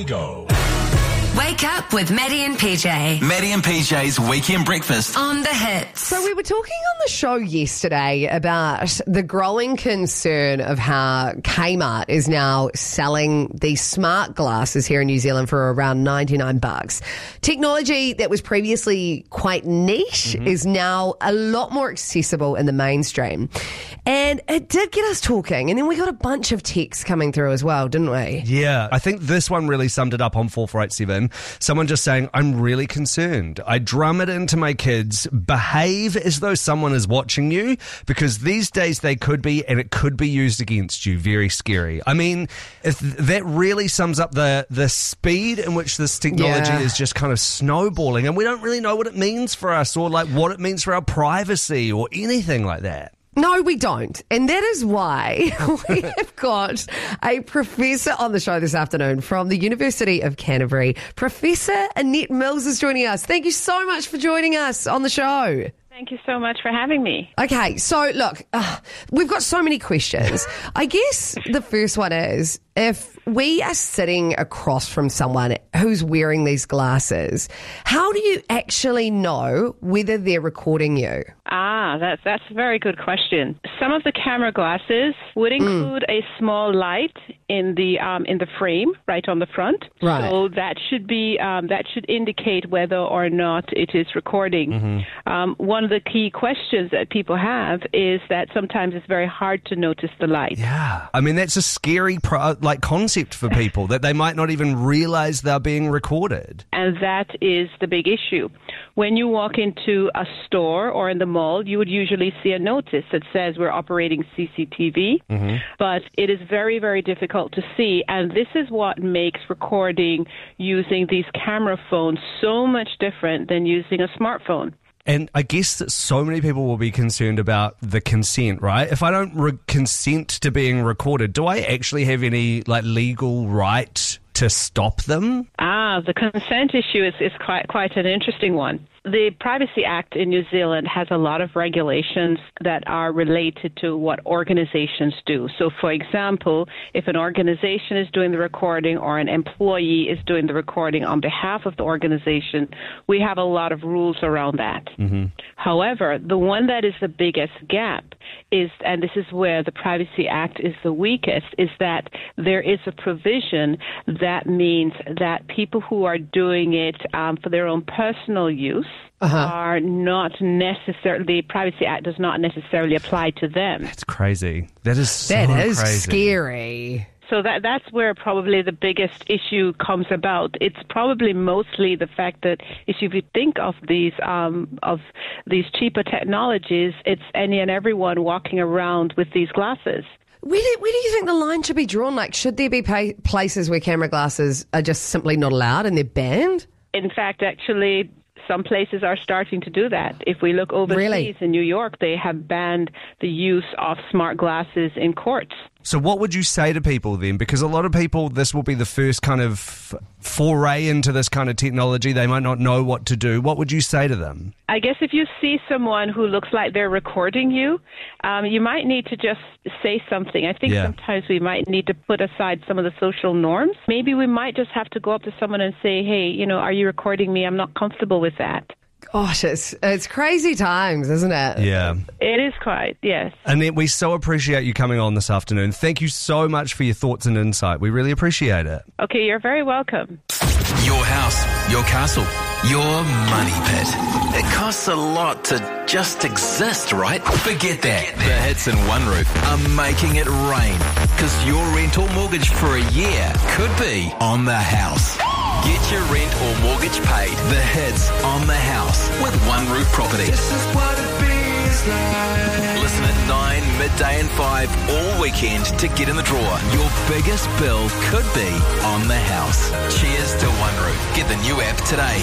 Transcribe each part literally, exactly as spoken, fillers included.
Go. Wake up with Maddie and P J. Maddie and P J's Weekend Breakfast. On the Hits. So we were talking on the show yesterday about the growing concern of how Kmart is now selling these smart glasses here in New Zealand for around ninety-nine bucks. Technology that was previously quite niche mm-hmm. is now a lot more accessible in the mainstream. And it did get us talking. And then we got a bunch of texts coming through as well, didn't we? Yeah, I think this one really summed it up on four four eight seven. Someone just saying, I'm really concerned. I drum it into my kids, behave as though someone is watching you, because these days they could be, and it could be used against you. Very scary. I mean, if that really sums up the, the speed in which this technology Yeah. is just kind of snowballing, and we don't really know what it means for us, or like what it means for our privacy, or anything like that. No, we don't. And that is why we have got a professor on the show this afternoon from the University of Canterbury. Professor Annette Mills is joining us. Thank you so much for joining us on the show. Thank you so much for having me. Okay, so look, uh, we've got so many questions. I guess the first one is, if we are sitting across from someone who's wearing these glasses, how do you actually know whether they're recording you? Ah, that's that's a very good question. Some of the camera glasses would include mm. a small light in the um, in the frame, right on the front. Right. So that should be um, that should indicate whether or not it is recording. Mm-hmm. Um, one of the key questions that people have is that sometimes it's very hard to notice the light. Yeah, I mean that's a scary pro- like concept for people that they might not even realize they're being recorded. And that is the big issue. When you walk into a store or in the mall, you would usually see a notice that says we're operating C C T V, mm-hmm. but it is very, very difficult to see. And this is what makes recording using these camera phones so much different than using a smartphone. And I guess that so many people will be concerned about the consent, right? If I don't re- consent to being recorded, do I actually have any like legal right to stop them? Ah, the consent issue is, is quite quite an interesting one. The Privacy Act in New Zealand has a lot of regulations that are related to what organizations do. So, for example, if an organization is doing the recording or an employee is doing the recording on behalf of the organization, we have a lot of rules around that. Mm-hmm. However, the one that is the biggest gap is, and this is where the Privacy Act is the weakest, is that there is a provision that means that people who are doing it um, for their own personal use Uh-huh. are not necessarily, the Privacy Act does not necessarily apply to them. That's crazy. That is so That is crazy. scary. So that that's where probably the biggest issue comes about. It's probably mostly the fact that if you think of these um, of these cheaper technologies, it's any and everyone walking around with these glasses. Where do, where do you think the line should be drawn? Like, should there be pa- places where camera glasses are just simply not allowed and they're banned? In fact, actually, some places are starting to do that. If we look overseas Really? in New York, they have banned the use of smart glasses in courts. So what would you say to people then? Because a lot of people, this will be the first kind of foray into this kind of technology. They might not know what to do. What would you say to them? I guess if you see someone who looks like they're recording you, um, you might need to just say something. I think Yeah. sometimes we might need to put aside some of the social norms. Maybe we might just have to go up to someone and say, hey, you know, are you recording me? I'm not comfortable with that. Gosh, it's, it's crazy times, isn't it? Yeah. It is quite, yes. Annette, we so appreciate you coming on this afternoon. Thank you so much for your thoughts and insight. We really appreciate it. Okay, you're very welcome. Your house, your castle, your money pit. It costs a lot to just exist, right? Forget that. The Hits and One Roof are making it rain, because your rent or mortgage for a year could be on the house. Get your rent or mortgage paid. The Hits on the house with One Roof Property. This is what it feels like. Listen at nine, midday and five all weekend to get in the draw. Your biggest bill could be on the house. Cheers to One Roof. Get the new app today.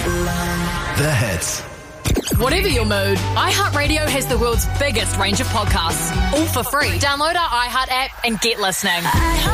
The Hits. Whatever your mood, iHeartRadio has the world's biggest range of podcasts, all for free. Download our iHeart app and get listening.